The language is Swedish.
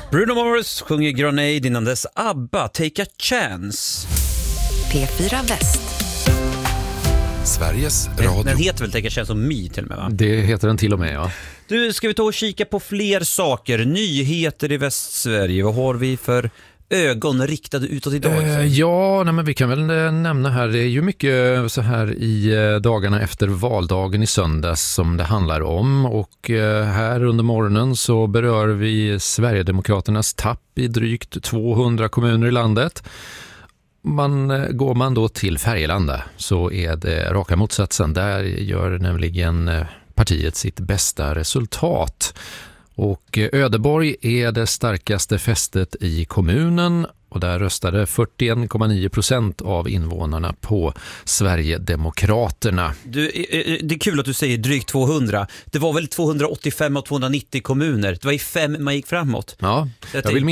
Bruno Mars sjunger Grenade innan dess ABBA, Take a Chance. P4 Väst. Sveriges Radio. Den heter väl Take a Chance som Me till och med, va? Det heter den till och med, ja. Du, ska vi ta och kika på fler saker? Nyheter i Västsverige. Vad har vi för ögon riktade utåt idag? Men vi kan väl nämna här, det är ju mycket så här i dagarna efter valdagen i söndags som det handlar om, och här under morgonen så berör vi Sverigedemokraternas tapp i drygt 200 kommuner i landet. Går man då till Färgelanda så är det raka motsatsen. Där gör nämligen partiet sitt bästa resultat. Och Ödeborg är det starkaste fästet i kommunen, och där röstade 41,9% av invånarna på Sverigedemokraterna. Det är kul att du säger drygt 200. Det var väl 285 av 290 kommuner. Det var i 5 man gick framåt. Ja, jag vill